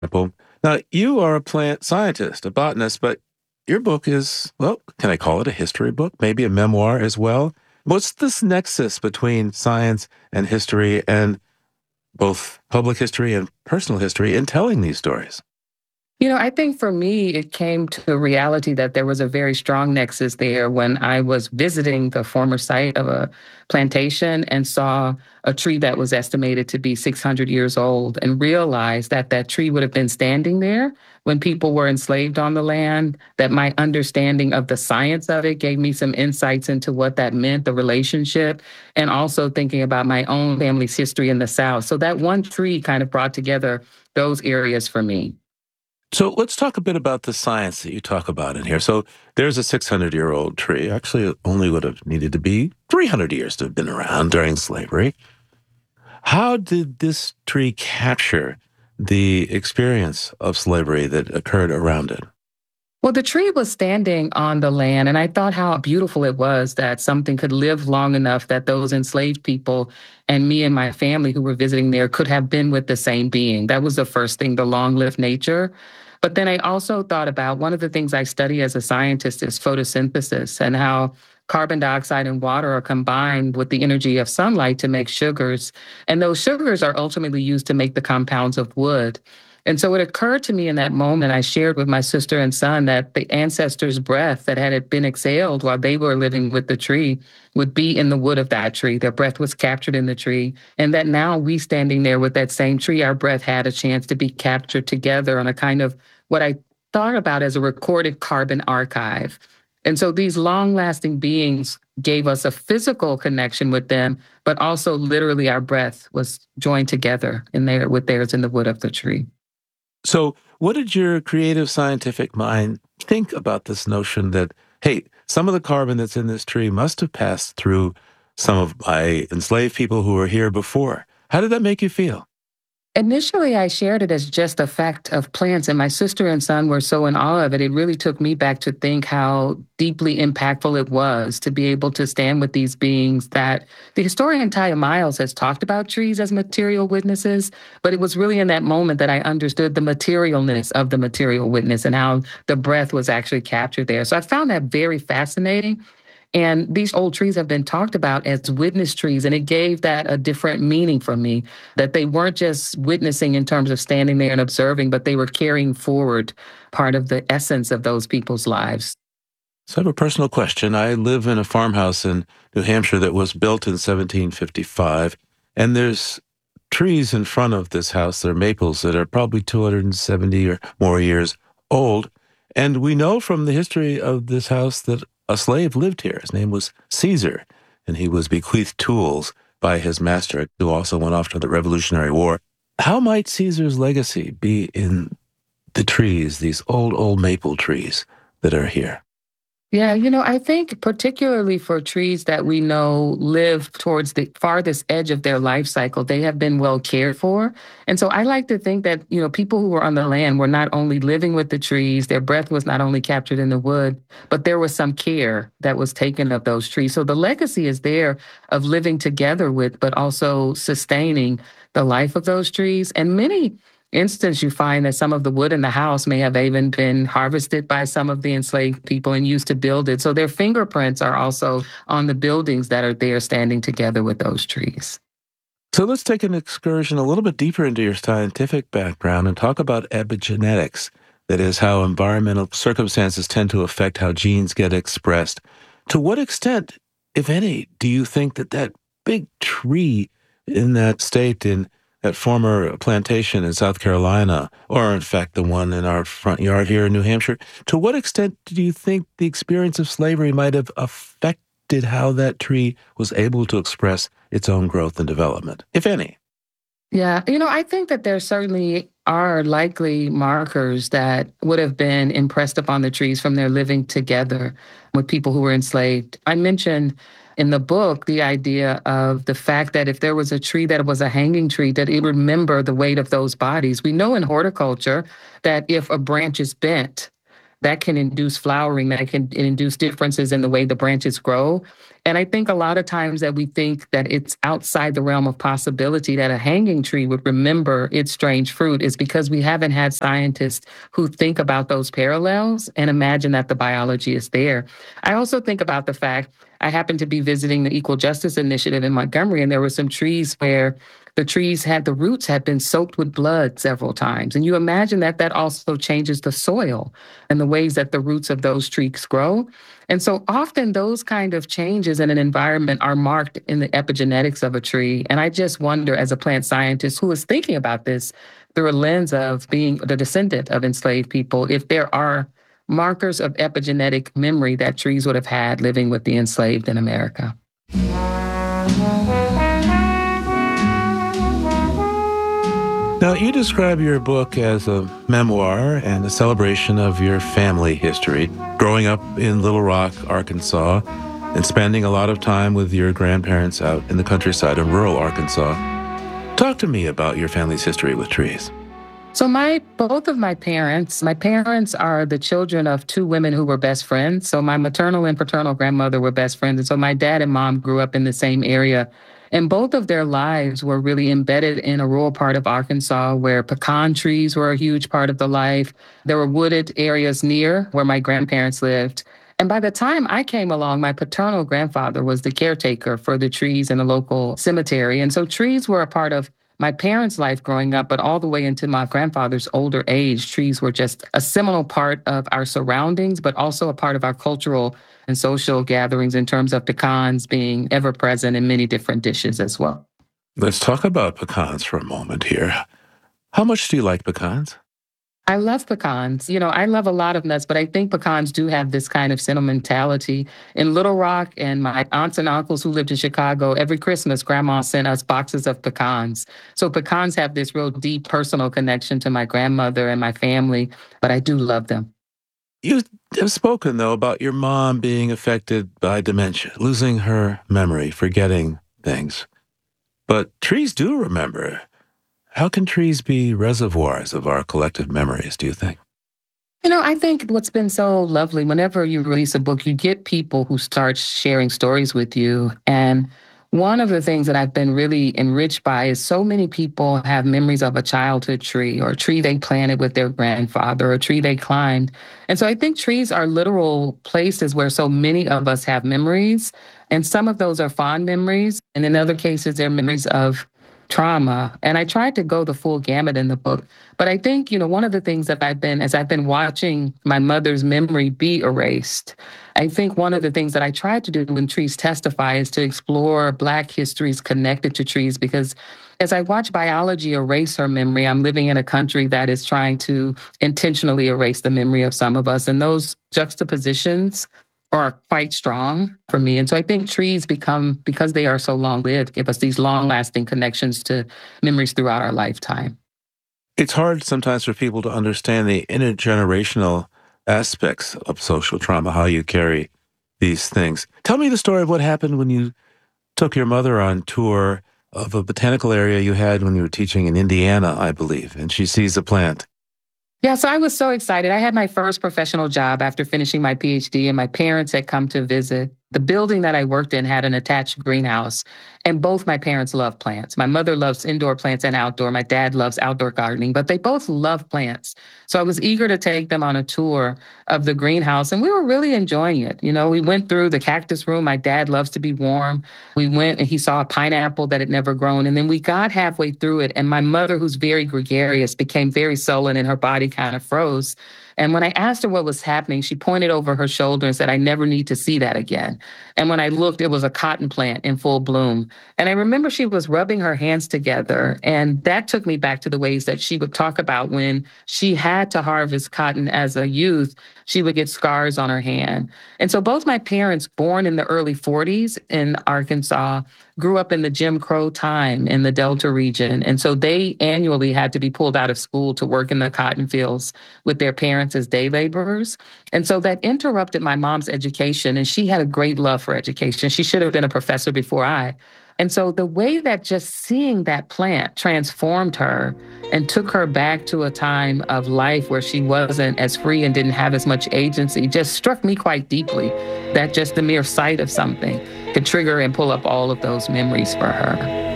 Example. Now, you are a plant scientist, a botanist, but your book is, well, can I call it a history book? Maybe a memoir as well? What's this nexus between science and history and both public history and personal history in telling these stories? I think for me, it came to reality that there was a very strong nexus there when I was visiting the former site of a plantation and saw a tree that was estimated to be 600 years old and realized that that tree would have been standing there when people were enslaved on the land. That my understanding of the science of it gave me some insights into what that meant, the relationship, and also thinking about my own family's history in the South. So that one tree kind of brought together those areas for me. So let's talk a bit about the science that you talk about in here. So there's a 600-year-old tree. Actually, it only would have needed to be 300 years to have been around during slavery. How did this tree capture the experience of slavery that occurred around it? Well, the tree was standing on the land, and I thought how beautiful it was that something could live long enough that those enslaved people and me and my family who were visiting there could have been with the same being. That was the first thing, the long lived nature. But then I also thought about one of the things I study as a scientist is photosynthesis and how carbon dioxide and water are combined with the energy of sunlight to make sugars. And those sugars are ultimately used to make the compounds of wood. And so it occurred to me in that moment, I shared with my sister and son that the ancestors' breath that had been exhaled while they were living with the tree would be in the wood of that tree. Their breath was captured in the tree. And that now we standing there with that same tree, our breath had a chance to be captured together on a kind of what I thought about as a recorded carbon archive. And so these long lasting beings gave us a physical connection with them, but also literally our breath was joined together in there with theirs in the wood of the tree. So, what did your creative scientific mind think about this notion that, hey, some of the carbon that's in this tree must have passed through some of my enslaved people who were here before? How did that make you feel? Initially, I shared it as just a fact of plants, and my sister and son were so in awe of it. It really took me back to think how deeply impactful it was to be able to stand with these beings that the historian Taya Miles has talked about trees as material witnesses, but it was really in that moment that I understood the materialness of the material witness and how the breath was actually captured there. So I found that very fascinating. And these old trees have been talked about as witness trees, and it gave that a different meaning for me that they weren't just witnessing in terms of standing there and observing, but they were carrying forward part of the essence of those people's lives. So, I have a personal question. I live in a farmhouse in New Hampshire that was built in 1755, and there's trees in front of this house. They're maples that are probably 270 or more years old. And we know from the history of this house that a slave lived here. His name was Caesar, and he was bequeathed tools by his master, who also went off to the Revolutionary War. How might Caesar's legacy be in the trees, these old, old maple trees that are here? Yeah, I think particularly for trees that we know live towards the farthest edge of their life cycle, they have been well cared for. And so I like to think that, people who were on the land were not only living with the trees, their breath was not only captured in the wood, but there was some care that was taken of those trees. So the legacy is there of living together with, but also sustaining the life of those trees. And many instance, you find that some of the wood in the house may have even been harvested by some of the enslaved people and used to build it. So their fingerprints are also on the buildings that are there standing together with those trees. So let's take an excursion a little bit deeper into your scientific background and talk about epigenetics. That is, how environmental circumstances tend to affect how genes get expressed. To what extent, if any, do you think that that big tree in that state, in that former plantation in South Carolina, or in fact the one in our front yard here in New Hampshire, to what extent do you think the experience of slavery might have affected how that tree was able to express its own growth and development, if any? Yeah, I think that there certainly are likely markers that would have been impressed upon the trees from their living together with people who were enslaved. I mentioned in the book the idea of the fact that if there was a tree that was a hanging tree, that it would remember the weight of those bodies. We know in horticulture that if a branch is bent, that can induce flowering, that can induce differences in the way the branches grow. And I think a lot of times that we think that it's outside the realm of possibility that a hanging tree would remember its strange fruit is because we haven't had scientists who think about those parallels and imagine that the biology is there. I also think about the fact I happened to be visiting the Equal Justice Initiative in Montgomery, and there were some trees where the roots had been soaked with blood several times. And you imagine that that also changes the soil and the ways that the roots of those trees grow. And so often those kind of changes in an environment are marked in the epigenetics of a tree. And I just wonder, as a plant scientist who is thinking about this through a lens of being the descendant of enslaved people, if there are markers of epigenetic memory that trees would have had living with the enslaved in America. Now, you describe your book as a memoir and a celebration of your family history, growing up in Little Rock, Arkansas, and spending a lot of time with your grandparents out in the countryside in rural Arkansas. Talk to me about your family's history with trees. So both of my parents are the children of two women who were best friends. So my maternal and paternal grandmother were best friends. And so my dad and mom grew up in the same area. And both of their lives were really embedded in a rural part of Arkansas where pecan trees were a huge part of the life. There were wooded areas near where my grandparents lived. And by the time I came along, my paternal grandfather was the caretaker for the trees in the local cemetery. And so trees were a part of my parents' life growing up, but all the way into my grandfather's older age, trees were just a seminal part of our surroundings, but also a part of our cultural and social gatherings in terms of pecans being ever present in many different dishes as well. Let's talk about pecans for a moment here. How much do you like pecans? I love pecans. I love a lot of nuts, but I think pecans do have this kind of sentimentality. In Little Rock and my aunts and uncles who lived in Chicago, every Christmas, grandma sent us boxes of pecans. So pecans have this real deep personal connection to my grandmother and my family, but I do love them. You have spoken, though, about your mom being affected by dementia, losing her memory, forgetting things. But trees do remember. How can trees be reservoirs of our collective memories, do you think? I think what's been so lovely, whenever you release a book, you get people who start sharing stories with you. And one of the things that I've been really enriched by is so many people have memories of a childhood tree or a tree they planted with their grandfather or a tree they climbed. And so I think trees are literal places where so many of us have memories. And some of those are fond memories. And in other cases, they're memories of trauma. And I tried to go the full gamut in the book. But I think, one of the things that as I've been watching my mother's memory be erased, I think one of the things that I tried to do when Trees Testify is to explore Black histories connected to trees, because as I watch biology erase her memory, I'm living in a country that is trying to intentionally erase the memory of some of us. And those juxtapositions are quite strong for me. And so I think trees because they are so long lived, give us these long lasting connections to memories throughout our lifetime. It's hard sometimes for people to understand the intergenerational aspects of social trauma, how you carry these things. Tell me the story of what happened when you took your mother on tour of a botanical area you had when you were teaching in Indiana, I believe, and she sees a plant. Yeah, so I was so excited. I had my first professional job after finishing my PhD, and my parents had come to visit. The building that I worked in had an attached greenhouse, and both my parents love plants. My mother loves indoor plants and outdoor. My dad loves outdoor gardening, but they both love plants. So I was eager to take them on a tour of the greenhouse, and we were really enjoying it. We went through the cactus room. My dad loves to be warm. We went and he saw a pineapple that had never grown, and then we got halfway through it, and my mother, who's very gregarious, became very sullen and her body kind of froze. And when I asked her what was happening, she pointed over her shoulder and said, "I never need to see that again." And when I looked, it was a cotton plant in full bloom. And I remember she was rubbing her hands together. And that took me back to the ways that she would talk about when she had to harvest cotton as a youth, she would get scars on her hand. And so both my parents, born in the early 40s in Arkansas, grew up in the Jim Crow time in the Delta region. And so they annually had to be pulled out of school to work in the cotton fields with their parents as day laborers. And so that interrupted my mom's education. And she had a great love for education. She should have been a professor before I. And so the way that just seeing that plant transformed her and took her back to a time of life where she wasn't as free and didn't have as much agency just struck me quite deeply. That just the mere sight of something could trigger and pull up all of those memories for her.